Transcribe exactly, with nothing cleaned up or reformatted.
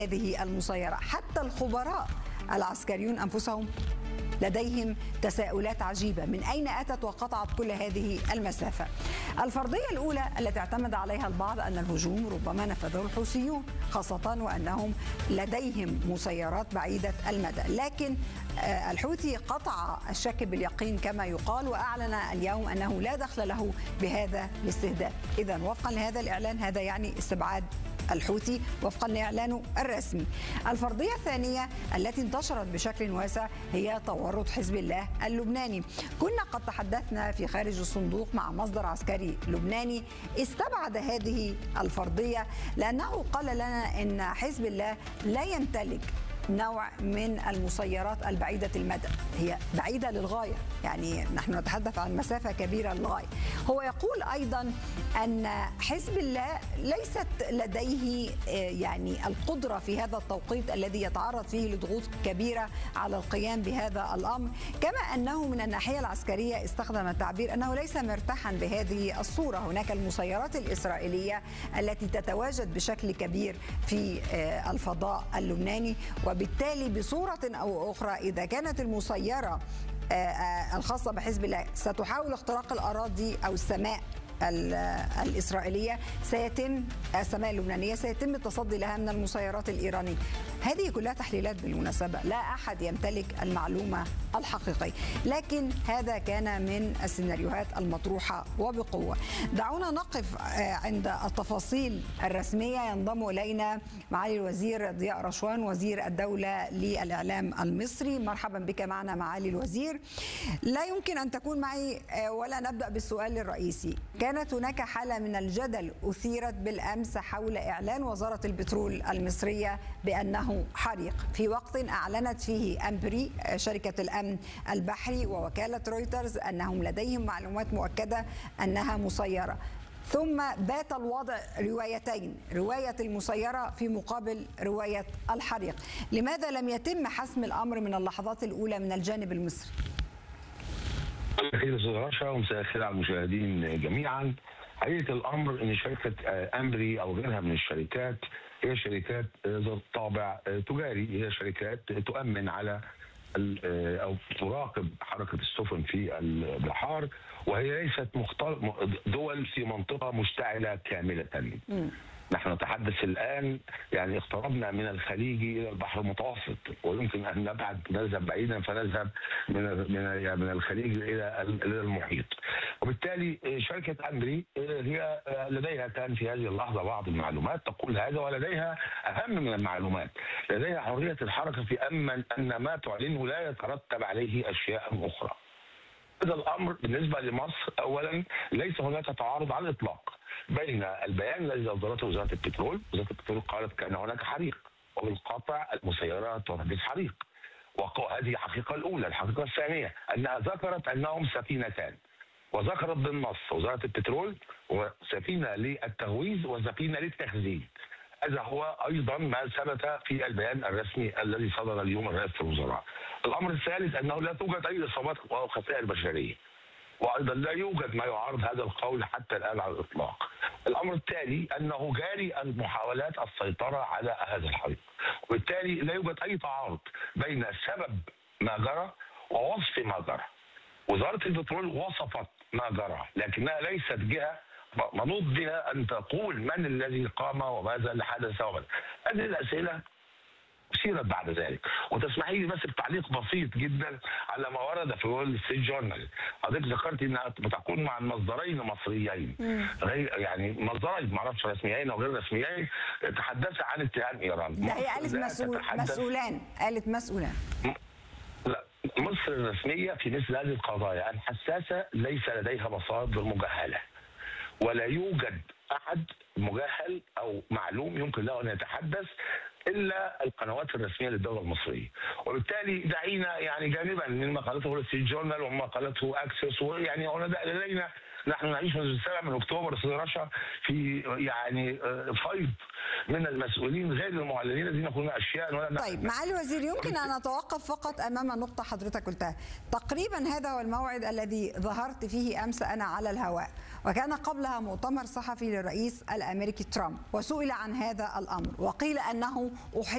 هذه المسيرة. حتى الخبراء العسكريون أنفسهم لديهم تساؤلات عجيبة، من أين أتت وقطعت كل هذه المسافة؟ الفرضية الأولى التي اعتمد عليها البعض أن الهجوم ربما نفذه الحوثيون، خاصة وأنهم لديهم مسيرات بعيدة المدى، لكن الحوثي قطع الشك باليقين كما يقال، وأعلن اليوم أنه لا دخل له بهذا الاستهداف. إذن وفقا لهذا الإعلان هذا يعني استبعاد الحوثي وفقا لإعلانه الرسمي. الفرضية الثانية التي انتشرت بشكل واسع هي تورط حزب الله اللبناني. كنا قد تحدثنا في خارج الصندوق مع مصدر عسكري لبناني استبعد هذه الفرضية لأنه قال لنا إن حزب الله لا يمتلك نوع من المسيرات البعيدة المدى، هي بعيدة للغاية، يعني نحن نتحدث عن مسافة كبيرة للغاية. هو يقول أيضا أن حزب الله ليست لديه يعني القدرة في هذا التوقيت الذي يتعرض فيه لضغوط كبيرة على القيام بهذا الأمر، كما أنه من الناحية العسكرية استخدم التعبير أنه ليس مرتاحا بهذه الصورة. هناك المسيرات الإسرائيلية التي تتواجد بشكل كبير في الفضاء اللبناني، وبالتالي بصورة أو أخرى إذا كانت المسيرة الخاصة بحزب الله ستحاول اختراق الأراضي أو السماء الإسرائيلية سيتم السماء اللبنانية سيتم التصدي لها من المسيرات الإيرانية. هذه كلها تحليلات بالمناسبة، لا أحد يمتلك المعلومة الحقيقية، لكن هذا كان من السيناريوهات المطروحة وبقوة. دعونا نقف عند التفاصيل الرسمية. ينضم إلينا معالي الوزير ضياء رشوان وزير الدولة للإعلام المصري. مرحبا بك معنا معالي الوزير. لا يمكن أن تكون معي ولا نبدأ بالسؤال الرئيسي. كانت هناك حالة من الجدل أثيرت بالأمس حول إعلان وزارة البترول المصرية بأنه حريق، في وقت أعلنت فيه أمبري شركة الأمن البحري ووكالة رويترز أنهم لديهم معلومات مؤكدة أنها مسيرة. ثم بات الوضع روايتين، رواية المسيرة في مقابل رواية الحريق. لماذا لم يتم حسم الأمر من اللحظات الأولى من الجانب المصري؟ مساء الخير استاذ رشا ومساء الخير على المشاهدين جميعا. حقيقه الامر ان شركه امبري او غيرها من الشركات هي شركات ذات طابع تجاري، هي شركات تؤمن على او تراقب حركه السفن في البحار، وهي ليست دول في منطقه مشتعله كامله. م. نحن نتحدث الآن يعني اقتربنا من الخليج إلى البحر المتوسط، ويمكن أن نبعد نذهب بعيدا فنذهب من من من الخليج إلى إلى المحيط. وبالتالي شركة أمبري هي لديها كان في هذه اللحظة بعض المعلومات تقول هذا، ولديها أهم من المعلومات، لديها حرية الحركة في أمن أن ما تعلنه لا يترتب عليه أشياء أخرى. هذا الأمر بالنسبة لمصر أولا ليس هناك تعارض على الإطلاق بين البيان الذي أصدرته وزارة البترول. وزارة البترول قالت كأن هناك حريق، وبالقطع المسيرات تحدث حريق، وهذه الحقيقة الأولى. الحقيقة الثانية أنها ذكرت أنهم سفينتان، وذكرت بالنص وزارة البترول وسفينة للتغويز وسفينة للتخزين. هذا هو أيضا ما ثبت في البيان الرسمي الذي صدر اليوم من رئاسة الوزراء. الأمر الثالث أنه لا توجد أي إصابات أو خسائر بشرية، وأيضا لا يوجد ما يعارض هذا القول حتى الآن على الإطلاق. الأمر التالي أنه جاري المحاولات السيطرة على هذا الحريق، وبالتالي لا يوجد أي تعارض بين سبب ما جرى ووصف ما جرى. وزارة البترول وصفت ما جرى، لكنها ليست جهة منوط بها أن تقول من الذي قام وماذا اللي حدث وماذا. هذه الأسئلة أثيرت بعد ذلك. وتسمحي لي بس بتعليق بسيط جدا على ما ورد في وول ستريت جورنال. حضرتك ذكرتي انها بتكون مع مصدرين مصريين، غير يعني مصدرين ما اعرفش رسميين او غير رسميين، تحدث عن اتهام ايران. لا هي قالت مسؤول مسؤولان قالت مسؤولان لا، مصر الرسميه في مثل هذه القضايا الحساسه ليس لديها مصادر مجهله، ولا يوجد احد مجهل او معلوم يمكن له ان يتحدث الا القنوات الرسميه للدوله المصريه. وبالتالي دعينا يعني جانبا من ما قالته وول ستريت جورنال وما قالته اكسس، ويعني لدينا نحن نعيش منذ السابع من اكتوبر استاذ رشا في يعني فيض من المسؤولين غير المعلنين الذين يقولون اشياء ولا. طيب معالي الوزير، يمكن ان اتوقف فقط امام نقطه حضرتك قلتها. تقريبا هذا هو الموعد الذي ظهرت فيه امس انا على الهواء، وكان قبلها مؤتمر صحفي للرئيس الامريكي ترامب، وسئل عن هذا الامر وقيل انه أحيل